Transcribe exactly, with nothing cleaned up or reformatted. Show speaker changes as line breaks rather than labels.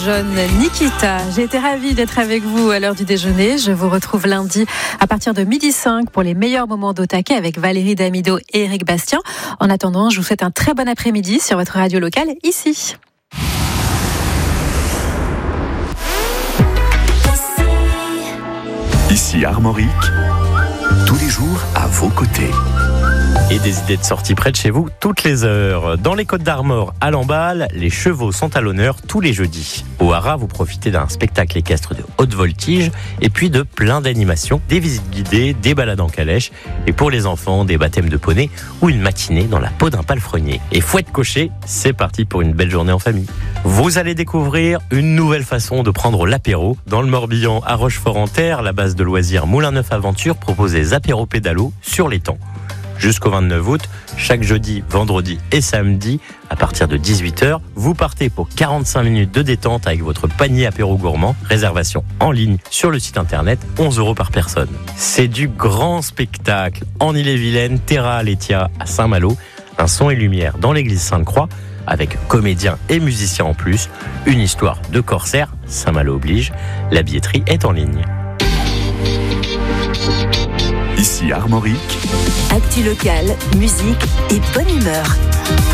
Jeune Nikita, j'ai été ravie d'être avec vous à l'heure du déjeuner. Je vous retrouve lundi à partir de midi cinq pour les meilleurs moments d'Au Taquet avec Valérie Damido et Eric Bastien. En attendant, je vous souhaite un très bon après-midi sur votre radio locale ici.
Ici Armorique, tous les jours à vos côtés.
Et des idées de sortie près de chez vous toutes les heures. Dans les Côtes d'Armor, à Lamballe, les chevaux sont à l'honneur tous les jeudis. Au Haras, vous profitez d'un spectacle équestre de haute voltige et puis de plein d'animations, des visites guidées, des balades en calèche et pour les enfants, des baptêmes de poney ou une matinée dans la peau d'un palefrenier. Et fouette cochée, c'est parti pour une belle journée en famille. Vous allez découvrir une nouvelle façon de prendre l'apéro. Dans le Morbihan, à Rochefort-en-Terre, la base de loisirs Moulin Neuf Aventure propose des apéros pédalos sur l'étang. Jusqu'au vingt-neuf août, chaque jeudi, vendredi et samedi, à partir de dix-huit heures, vous partez pour quarante-cinq minutes de détente avec votre panier apéro gourmand. Réservation en ligne sur le site internet, onze euros par personne. C'est du grand spectacle en Ille-et-Vilaine, Terra Aletheia à Saint-Malo, un son et lumière dans l'église Sainte-Croix, avec comédiens et musiciens en plus, une histoire de corsaire, Saint-Malo oblige, la billetterie est en ligne.
Ici Armorique,
actu locale, musique et bonne humeur.